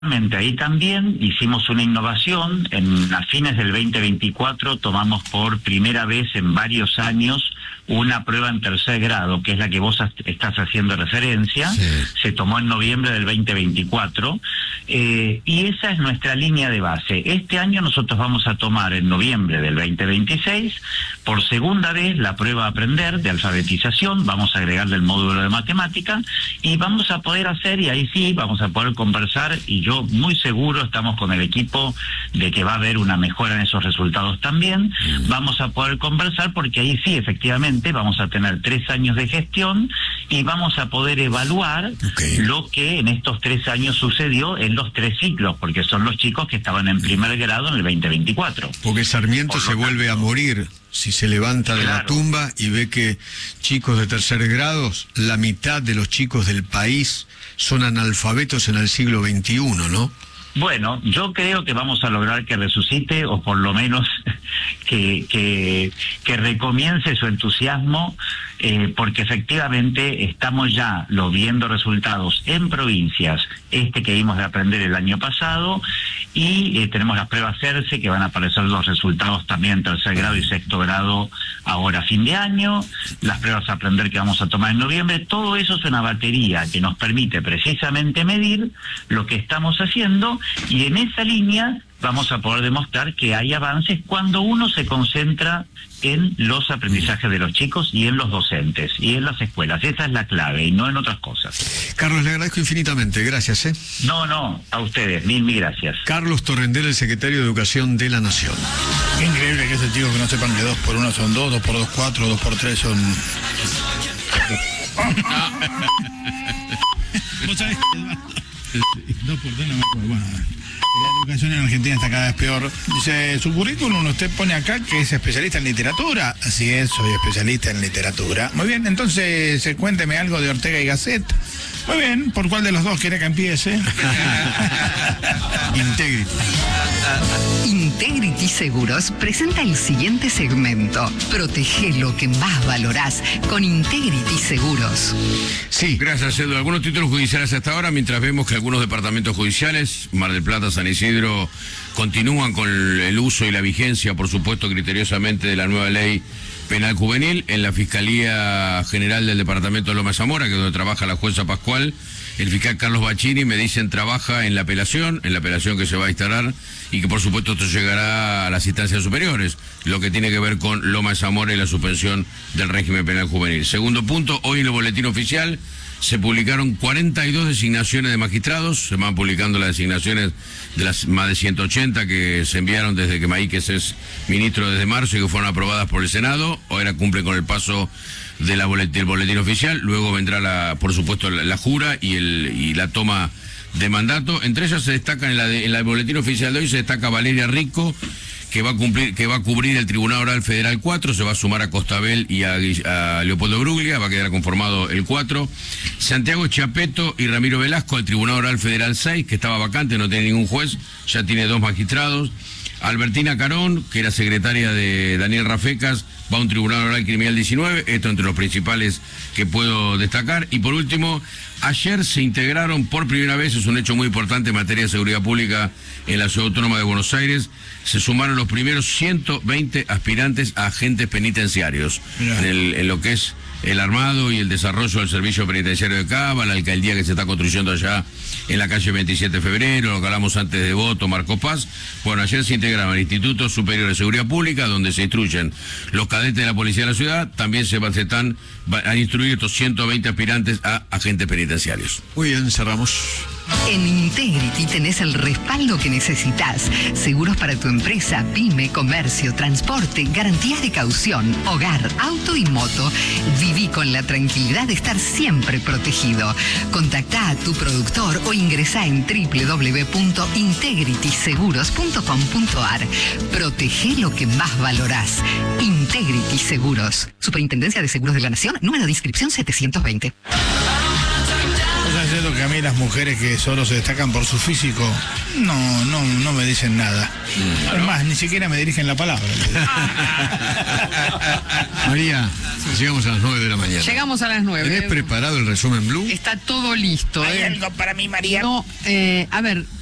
Ahí también hicimos una innovación. A fines del 2024 tomamos por primera vez en varios años una prueba en tercer grado, que es la que vos estás haciendo referencia. Sí. Se tomó en noviembre del 2024 y esa es nuestra línea de base. Este año nosotros vamos a tomar en noviembre del 2026 por segunda vez la prueba Aprender de alfabetización. Vamos a agregarle el módulo de matemática y vamos a poder hacer, y ahí sí vamos a poder conversar, y yo muy seguro estamos con el equipo de que va a haber una mejora en esos resultados también. Vamos a poder conversar porque ahí sí efectivamente vamos a tener 3 años de gestión y vamos a poder evaluar lo que en estos 3 años sucedió en los 3 ciclos, porque son los chicos que estaban en primer grado en el 2024. Porque Sarmiento se vuelve a morir si se levanta de la tumba y ve que chicos de tercer grado, la mitad de los chicos del país son analfabetos en el siglo XXI, ¿no? Bueno, yo creo que vamos a lograr que resucite, o por lo menos que recomience su entusiasmo, porque efectivamente estamos ya viendo resultados en provincias, que vimos de Aprender el año pasado, y tenemos las pruebas CERCE, que van a aparecer los resultados también en tercer grado y sexto grado ahora a fin de año, las pruebas Aprender que vamos a tomar en noviembre. Todo eso es una batería que nos permite precisamente medir lo que estamos haciendo, y en esa línea vamos a poder demostrar que hay avances cuando uno se concentra en los aprendizajes de los chicos y en los docentes y en las escuelas. Esa es la clave y no en otras cosas. Carlos, le agradezco infinitamente. Gracias. No, a ustedes. Mil gracias. Carlos Torrendel, el secretario de Educación de la Nación. Qué increíble que ese chico que no sepan que 2 por 1 son 2, 2 por 2 4, 2 por 3 son... ¿Vos sabés? 2 por 3 no me acuerdo. Bueno, la educación en Argentina está cada vez peor. Dice, su currículum usted pone acá que es especialista en literatura. Así es, soy especialista en literatura. Muy bien, entonces cuénteme algo de Ortega y Gasset. Muy bien, ¿por cuál de los dos quiere que empiece? Integrity. Integrity Seguros presenta el siguiente segmento. Protege lo que más valorás con Integrity Seguros. Sí, gracias, Edu. Algunos títulos judiciales hasta ahora, mientras vemos que algunos departamentos judiciales, Mar del Plata, San Isidro, continúan con el uso y la vigencia, por supuesto, criteriosamente de la nueva ley penal juvenil. En la Fiscalía General del Departamento de Loma de Zamora, que es donde trabaja la jueza Pascual, el fiscal Carlos Bacchini, me dicen, trabaja en la apelación que se va a instalar, y que por supuesto esto llegará a las instancias superiores, lo que tiene que ver con Loma de Zamora y la suspensión del régimen penal juvenil. Segundo punto, hoy en el boletín oficial se publicaron 42 designaciones de magistrados. Se van publicando las designaciones de las más de 180 que se enviaron desde que Maíquez es ministro desde marzo y que fueron aprobadas por el Senado. Ahora cumplen con el paso del boletín oficial. Luego vendrá, por supuesto, la jura y la toma de mandato. Entre ellas se destacan en el boletín oficial de hoy se destaca Valeria Rico, que va a cubrir el Tribunal Oral Federal 4, se va a sumar a Costabel y a Leopoldo Bruglia, va a quedar conformado el 4. Santiago Chiapeto y Ramiro Velasco al Tribunal Oral Federal 6, que estaba vacante, no tiene ningún juez, ya tiene 2 magistrados. Albertina Carón, que era secretaria de Daniel Rafecas, va a un Tribunal Oral Criminal 19, esto entre los principales que puedo destacar. Y por último, ayer se integraron por primera vez, es un hecho muy importante en materia de seguridad pública en la Ciudad Autónoma de Buenos Aires, se sumaron los primeros 120 aspirantes a agentes penitenciarios en lo que es el armado y el desarrollo del servicio penitenciario de Cava, la alcaldía que se está construyendo allá en la calle 27 de febrero, lo que hablamos antes de Voto, Marcos Paz. Bueno, ayer se integraron al Instituto Superior de Seguridad Pública, donde se instruyen los cadetes de la Policía de la Ciudad. También van a instruir estos 120 aspirantes a agentes penitenciarios. Muy bien, cerramos. En Integrity tenés el respaldo que necesitas. Seguros para tu empresa, pyme, comercio, transporte, garantías de caución, hogar, auto y moto. Viví con la tranquilidad de estar siempre protegido. Contactá a tu productor o ingresá en www.integrityseguros.com.ar. Protege lo que más valorás. Integrity Seguros. Superintendencia de Seguros de la Nación, número de inscripción 720. ¿Estás diciendo que a mí las mujeres que solo se destacan por su físico no me dicen nada? Además, ni siquiera me dirigen la palabra. María, llegamos a las 9 de la mañana. Llegamos a las 9. ¿Tenés preparado el resumen Blue? Está todo listo. ¿Hay algo para mí, María? No, a ver,